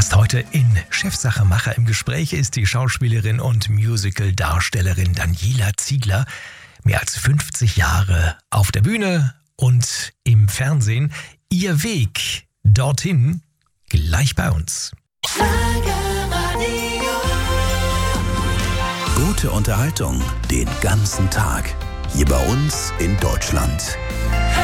Gast heute in Chefsache Macher im Gespräch ist die Schauspielerin und Musical-Darstellerin Daniela Ziegler. Mehr als 50 Jahre auf der Bühne und im Fernsehen. Ihr Weg dorthin gleich bei uns. Gute Unterhaltung den ganzen Tag. Hier bei uns in Deutschland.